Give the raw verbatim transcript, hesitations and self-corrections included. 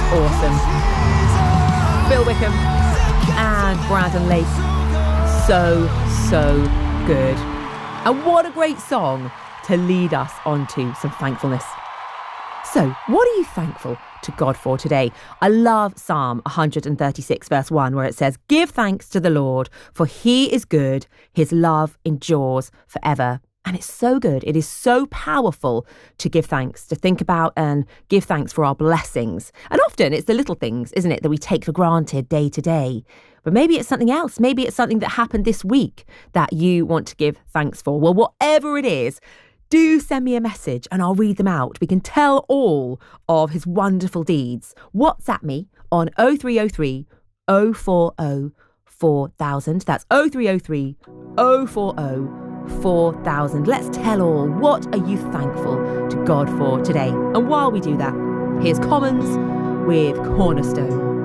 awesome. Bill Wickham and Brandon Lake. So, so good. And what a great song to lead us onto some thankfulness. So, what are you thankful to God for today? I love Psalm one thirty-six verse one, where it says, "Give thanks to the Lord, for he is good. His love endures forever." And it's so good. It is so powerful to give thanks, to think about and give thanks for our blessings. And often it's the little things, isn't it, that we take for granted day to day. But maybe it's something else. Maybe it's something that happened this week that you want to give thanks for. Well, whatever it is, do send me a message and I'll read them out. We can tell all of his wonderful deeds. WhatsApp me on oh three oh three, oh four oh, four thousand. That's oh three oh three, oh four oh, four thousand. Let's tell all. What are you thankful to God for today? And while we do that, here's Commons with Cornerstone.